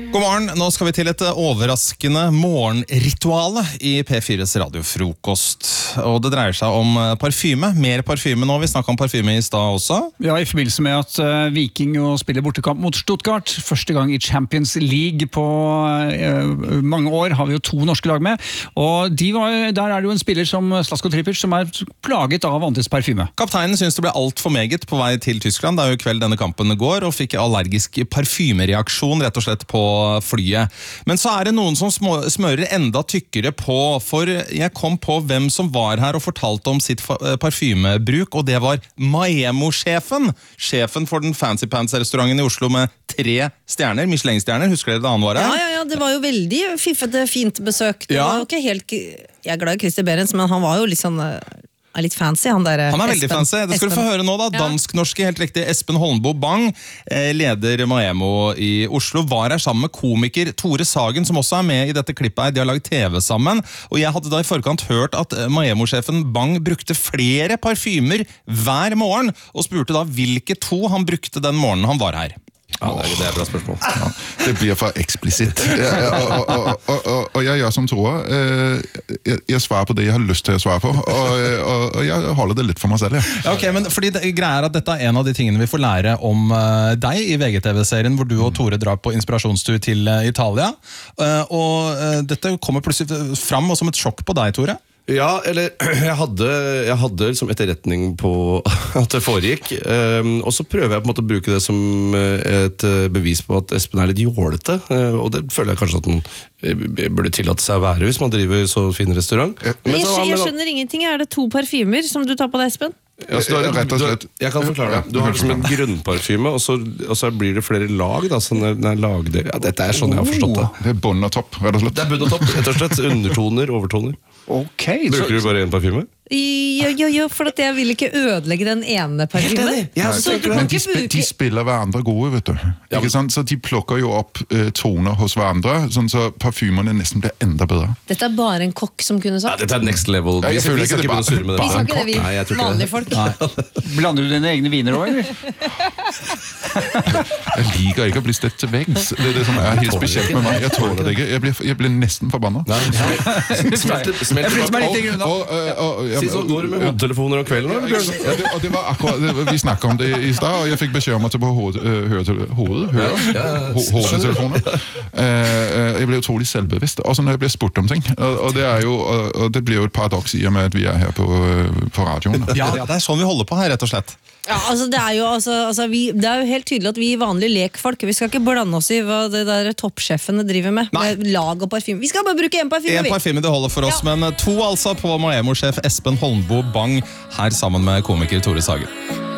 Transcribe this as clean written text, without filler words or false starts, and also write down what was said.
God morgen, nå skal vi til et overraskende morgenrituale i P4s radiofrokost. Og det dreier seg om parfyme, mer parfyme nå. Vi snakket om parfyme i sted også. Ja, i forbindelse med at Viking spiller bortekamp mot Stuttgart. Første gang i Champions League på mange år har vi jo 2 norske lag med. Og der det jo en spiller som Zlatko Tripic som plaget av andres parfyme. Kapteinen synes det ble alt for meget på vei til Tyskland. Det jo i kveld denne kampen går, og fikk allergisk parfymereaksjon rett og slett på flyet. Men så det noen som smører enda tykkere på, for jeg kom på hvem som var her og fortalte om sitt parfymebruk, og det var Maemo-sjefen. Sjefen for den Fancy Pants-restauranten i Oslo med 3 stjerner, Michelin-stjerner. Husker dere da han var her? Ja, det var jo veldig fiffete, fint besøk. Det var jo ikke helt... Jeg glad i Christer Berens, men han var jo litt sånn... litt fancy, han der Han veldig fancy, det skal du få høre nå da. Dansk-norske, helt riktig, Espen Holmboe Bang, leder Maemo i Oslo, var her sammen med komiker Tore Sagen, som også med i dette klippet her. De har laget TV sammen, og jeg hadde da i forkant hørt at Maemo-sjefen Bang brukte flere parfymer hver morgen, og spurte da hvilke 2 han brukte den morgenen han var her. Ja, det et bra spørsmål. Ja, det blir for eksplisitt. Og jeg gjør som Tore. Jeg svarer på det jeg har lyst til å svare på, og jeg holder det litt for meg selv. Ja, ok, men fordi det greier at dette en av de tingene vi får lære om deg i VGTV-serien, hvor du og Tore drar på inspirasjonstur til Italia, og dette kommer plutselig fram som et sjokk på deg, Tore. Ja, eller jeg hadde liksom etterretning på at det foregikk, og så prøver jeg på en måte å bruke det som et bevis på at Espen litt jålete, og det føler jeg kanskje at han burde tillate seg å være hvis man driver så fin restaurant. Men jeg skjønner ingenting. Det 2 parfymer som du tar på deg, Espen? Ja, rett og slett. Jeg kan forklare det. Du har liksom en grunnparfyme, og så blir det flere lag da, sånn dette sånn jeg har forstått det. Det bunn og topp, rett og slett. Det bunn og topp, rett og slett. Undertoner, overtoner. Ok. Bruker du bare en parfyme? Jo, for at jeg vil ikke ødelegge den ene parfymen. Så du kan Men ikke bruke... de spiller hverandre gode, vet du. Ikke sant? Så de plukker jo opp toner hos hverandre, sånn så parfymerne nesten blir enda bedre. Dette bare en kokk som kunne sagt. Ja, dette next level. Jeg føler ikke det bare Vi sa ikke det, vi. Nei, jeg tror ikke Vanlige folk. Blander du dine egne viner også, eller? Jeg liker ikke å bli støtt til veggs. Det det som helt spesielt med meg. Jeg tåler det ikke. Jeg blir nesten forbannet. Jeg flytter meg litt i grunnen. Si så, går du med hodetelefoner om kvelden, eller Bjørn? Og det var akkurat, vi snakket om det i sted, og jeg fikk beskjed om at det var hodetelefoner. Jeg ble utrolig selvbevisst, også når jeg ble spurt om ting. Og det blir jo et paradoks i og med at vi her på radioen. Ja, det sånn vi holder på her, rett og slett. Ja, altså det jo helt tydelig at vi vanlige lekfolk, vi skal ikke blande oss i hva det der toppsjefene driver med lag og parfyme. Vi skal bare bruke en parfyme. En parfyme det holder for oss, men 2 altså på Maemo-sjef Espen Holmboe Bang, her sammen med komiker Tore Sagen.